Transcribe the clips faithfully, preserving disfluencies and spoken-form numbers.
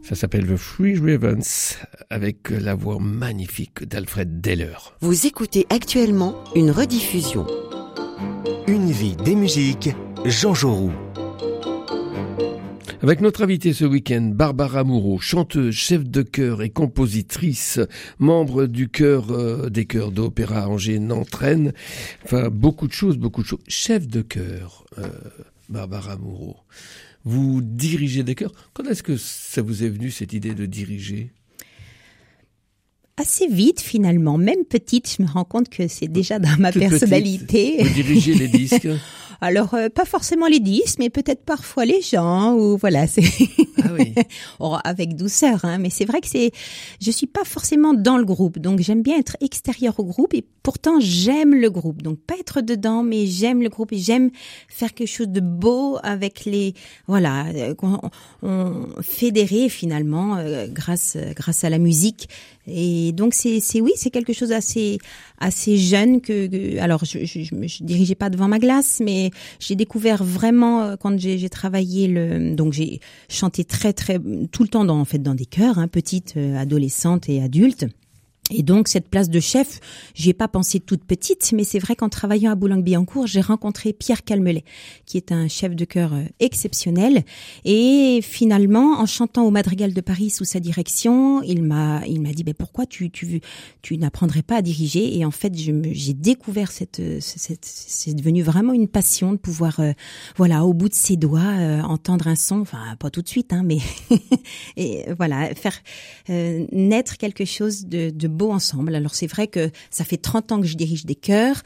Ça s'appelle The Three Ravens, avec la voix magnifique d'Alfred Deller. Vous écoutez actuellement une rediffusion. Une vie des musiques, Jean Jaurou. Avec notre invitée ce week-end, Barbara Moureau, chanteuse, chef de chœur et compositrice, membre du chœur euh, des chœurs d'opéra Angers-Nantes-Rennes. Enfin, beaucoup de choses, beaucoup de choses. Chef de chœur, euh, Barbara Moureau. Vous dirigez des chœurs. Quand est-ce que ça vous est venu, cette idée de diriger ? Assez vite, finalement. Même petite, je me rends compte que c'est déjà dans ma Toute personnalité. Petite, vous dirigez les disques ? Alors, euh, pas forcément les disques, mais peut-être parfois les gens, ou voilà, c'est ah oui. oh, avec douceur, hein, mais c'est vrai que c'est, je suis pas forcément dans le groupe, donc j'aime bien être extérieure au groupe, et pourtant j'aime le groupe, donc pas être dedans, mais j'aime le groupe, et j'aime faire quelque chose de beau avec les, voilà, euh, on, on fédérer finalement, euh, grâce, grâce à la musique. Et donc c'est c'est oui, c'est quelque chose assez assez jeune que, que alors je, je je je dirigeais pas devant ma glace, mais j'ai découvert vraiment quand j'ai j'ai travaillé le donc j'ai chanté très très tout le temps dans en fait dans des chœurs, hein, petite, adolescente et adulte. Et donc, cette place de chef, j'y ai pas pensé toute petite, mais c'est vrai qu'en travaillant à Boulogne-Billancourt, j'ai rencontré Pierre Calmelet, qui est un chef de chœur exceptionnel. Et finalement, en chantant au Madrigal de Paris sous sa direction, il m'a, il m'a dit, ben pourquoi tu, tu, tu n'apprendrais pas à diriger? Et en fait, je me, j'ai découvert cette, cette, c'est devenu vraiment une passion de pouvoir, euh, voilà, au bout de ses doigts, euh, entendre un son, enfin, pas tout de suite, hein, mais, et voilà, faire euh, naître quelque chose de, de beau ensemble. Alors c'est vrai que ça fait trente ans que je dirige des chœurs.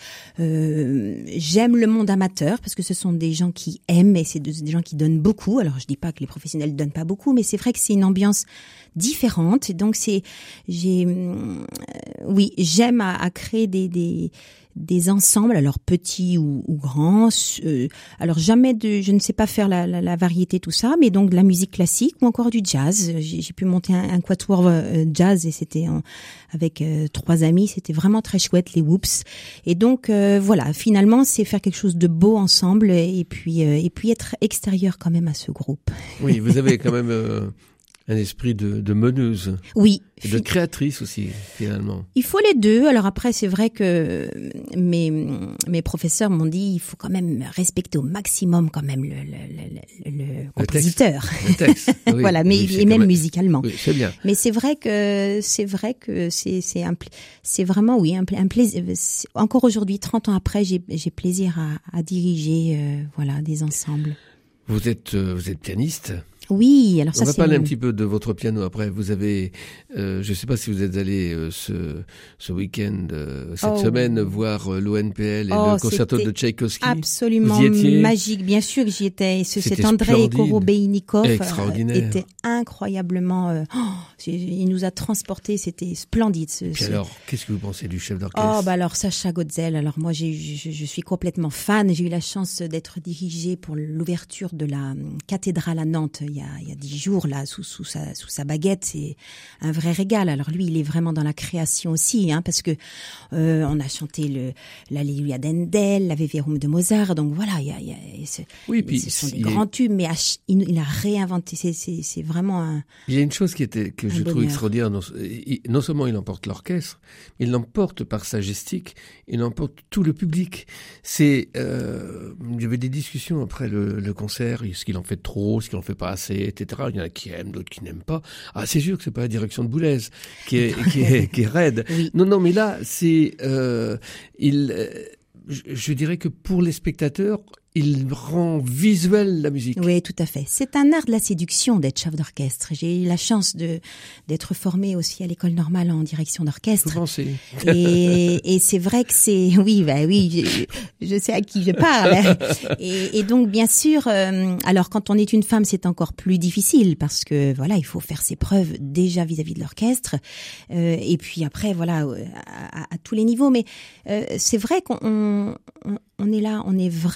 Euh, j'aime le monde amateur parce que ce sont des gens qui aiment et c'est des gens qui donnent beaucoup. Alors je dis pas que les professionnels donnent pas beaucoup, mais c'est vrai que c'est une ambiance différente. Et donc c'est, j'ai, euh, oui, j'aime à, à créer des, des des ensembles, alors petits ou, ou grands. Euh, alors jamais de, je ne sais pas faire la, la, la variété, tout ça, mais donc de la musique classique ou encore du jazz. J'ai, j'ai pu monter un, un quatuor euh, jazz et c'était en, avec euh, trois amis, c'était vraiment très chouette, les Whoops. Et donc euh, voilà, finalement, c'est faire quelque chose de beau ensemble et puis euh, et puis être extérieur quand même à ce groupe. Oui, vous avez quand même euh, un esprit de, de meneuse. Oui. Et de créatrice aussi, finalement. Il faut les deux. Alors après, c'est vrai que mes, mes professeurs m'ont dit il faut quand même respecter au maximum quand même le, le, le, le compositeur. Le texte. Le texte. Oui, voilà, mais oui, et même, même musicalement. Oui, c'est bien. Mais c'est vrai que c'est vrai que c'est c'est un c'est vraiment oui un, un plaisir. Encore aujourd'hui, trente ans après, j'ai j'ai plaisir à, à diriger euh, voilà des ensembles. Vous êtes euh, vous êtes pianiste. Oui, alors ça on va c'est parler une... un petit peu de votre piano après. Vous avez, euh, je ne sais pas si vous êtes allé euh, ce ce week-end, euh, cette oh. semaine voir euh, l'O N P L et oh, le concerto de Tchaïkovski. Absolument vous y étiez magique, bien sûr que j'y étais. Ce, C'était cet Andrei Korobeinikov extraordinaire. Euh, était incroyablement. Euh, oh, il nous a transportés, c'était splendide. Ce, Puis ce... alors, qu'est-ce que vous pensez du chef d'orchestre? Oh bah alors Sacha Godzel. Alors moi, j'ai, je, je suis complètement fan. J'ai eu la chance d'être dirigée pour l'ouverture de la cathédrale à Nantes il y a il y a dix jours là sous sous sa sous sa baguette. C'est un vrai régal. Alors lui, il est vraiment dans la création aussi, hein, parce que euh, on a chanté le l'Alléluia d'Handel, la Verum de Mozart. Donc voilà, il y a, il y a ce, oui, puis ce sont des grands est... tubes, mais il, il a réinventé. C'est c'est c'est vraiment un. Il y a une chose qui était que je bonheur. trouve extraordinaire. Non, non seulement il emporte l'orchestre, il l'emporte par sa gestique, il emporte tout le public. C'est euh, il y avait des discussions après le, le concert. Est-ce qu'il en fait trop, est-ce qu'il en fait pas assez, et cetera. Il y en a qui aiment, d'autres qui n'aiment pas. Ah, c'est sûr que c'est pas la direction de Boulez qui est qui est qui est raide. Oui. Non, non, mais là, c'est euh, il. Euh, je, je dirais que pour les spectateurs, il rend visuel la musique. Oui, tout à fait. C'est un art de la séduction d'être chef d'orchestre. J'ai eu la chance de d'être formée aussi à l'école normale en direction d'orchestre. Vous pensez? Et, et c'est vrai que c'est oui, bah oui, je, je sais à qui je parle. Et, et donc bien sûr, euh, alors quand on est une femme, c'est encore plus difficile parce que voilà, il faut faire ses preuves déjà vis-à-vis de l'orchestre. Euh, et puis après, voilà, à, à, à tous les niveaux. Mais euh, c'est vrai qu'on on, on est là, on est vraiment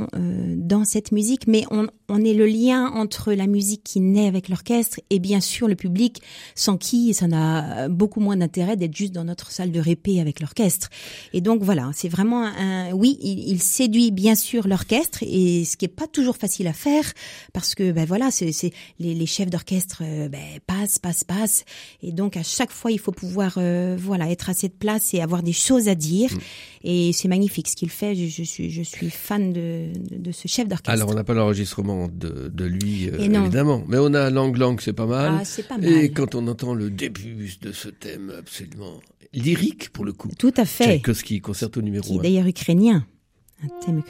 sont euh, dans cette musique, mais on, on est le lien entre la musique qui naît avec l'orchestre et bien sûr le public, sans qui ça n'a beaucoup moins d'intérêt d'être juste dans notre salle de répé avec l'orchestre. Et donc voilà, c'est vraiment un, oui, il, il séduit bien sûr l'orchestre, et ce qui est pas toujours facile à faire, parce que ben voilà, c'est, c'est les, les chefs d'orchestre euh, ben, passent, passent, passent, et donc à chaque fois il faut pouvoir euh, voilà être à cette place et avoir des choses à dire. Mmh. Et c'est magnifique ce qu'il fait. Je, je suis, je suis fan de, de, de ce chef d'orchestre. Alors on n'a pas l'enregistrement de, de lui euh, évidemment, mais on a Lang Lang, c'est pas mal. Ah, c'est pas mal. Et quand on entend le début de ce thème absolument lyrique pour le coup. Tout à fait. Tchaïkovski, concerto numéro un. Qui est d'ailleurs ukrainien. Un thème